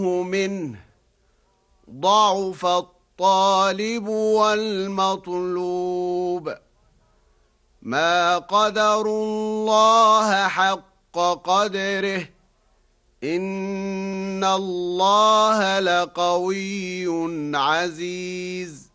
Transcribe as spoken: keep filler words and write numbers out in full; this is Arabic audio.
منه ضعف الطالب والمطلوب ما قدروا الله حق قدره إن الله لقوي عزيز